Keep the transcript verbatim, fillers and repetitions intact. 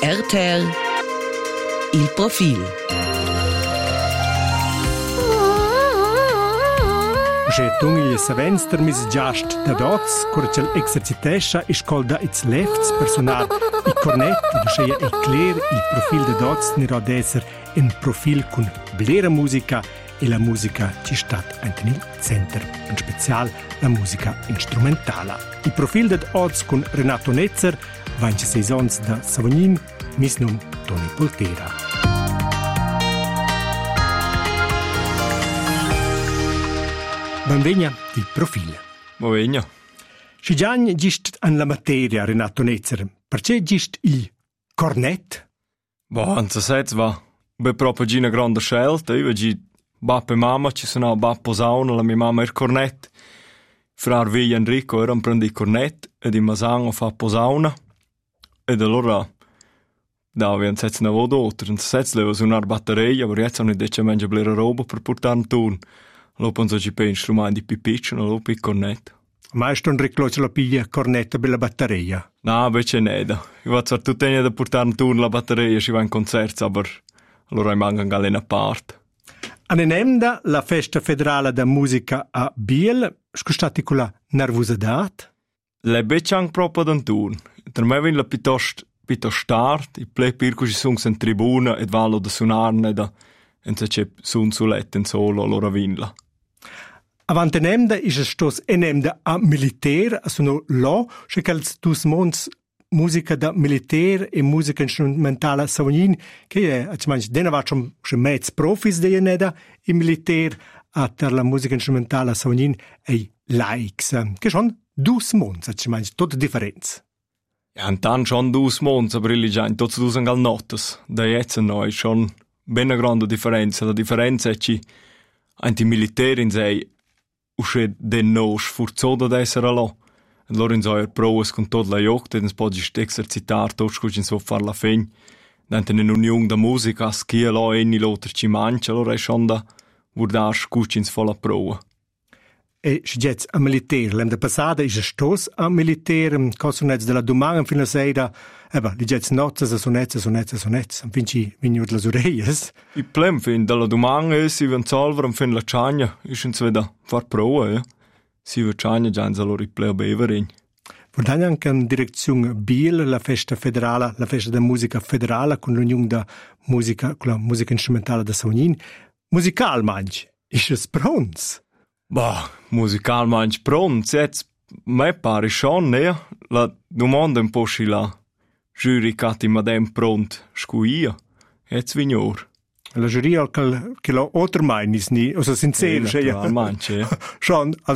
R T L Il Profil. Že tungli savenster mis giast da dots, curcel exercitescha e scolda its lefts personal i cornet, lascia e clear il profil da dots ni rod esser in profil con blera musica e la musica ci stat anche nel center, in special la musica instrumentala. Il profil da dots con Renato Netzer, vince saisons da Savognin, mis num Toni Poltera. Benvegna di Profil. Benvegna. Si già gist an la materia, Renato Netzer. Perché gist il cornet? Boh, anzi, sets va. Beh, proprio una grande scelta. Io vedo babbo e mamma, ci sono babbo sauna, la mia mamma è il cornet. Frar Viglia Enrico era prendi il cornet e di Masango fa posauna. Ed allora, da, vi hanno sets una voda oltre. Non sets leva su una batteria, ma adesso non dice mangia blera roba per portare un turno. Lo penso ci per strumenti più piccoli, lo per il cornetto. Ma è un riclocio la piglia cornetto per la batteria? No, invece ne da. Io vado a tutti da portare un turno la batteria, ci va in concerto, ma allora manca anche una parte. A Nenemda, la festa federale da musica a Biel, scustati con la nervosità? Le becce anche proprio da un turno. Per me viene piuttosto, piuttosto start, i play pirco ci sono in tribuna e vanno da suonare da, e se c'è su un suletto in solo, allora vinla. Avant enemda is es stos enemda a militaire, sono lo, che cals dus mons musica da militaire e musica instrumentale Savognin, che è, ci mangi, dena facciamo mezz profis de eneda in militaire, a ter la musica instrumentale Savognin e laiks, che son dus mons, ci mangi, tutte differenze. Ja, intanto schon dus mons, aber ili già, tutti dus angal nottes, da jetzt noi, schon ben una grande differenza, la differenza è che anti militari in sé usce den no sforzato ad essere là. E loro in sé provas con tutta la jocta, e poi si esercitare, tutto scusi in so far la fine. Dante in unione da musica, schia là, e l'altro ci mangia, allora è schon da guardare scusi in so la prova. E si dice a militare, l'anno passato è stos a militare, cosa non è della domanda fino a sera, e beh, li dice nozze, sonezze, sonezze, sonezze, finci vigno le orecchie. Il problema fin dalla domanda è si van salvare un fin la ciagna, ist in sveda far prova, ja. Si va ciagna già in allora il play beverin. Vorrei anche in direzione Biel, la festa federale, la festa della musica federale, con l'unione da musica, con la musica instrumentale da Savognin. Musical mangi, ist es pronto? Bah, musical mangi pronto, jetzt me pare schon, ne? La domanda un po' si la giuri cati madem pronto, scuia, jetzt vignor. La giuria che lo oltre mai nis ni, o so sincero, ja. Schon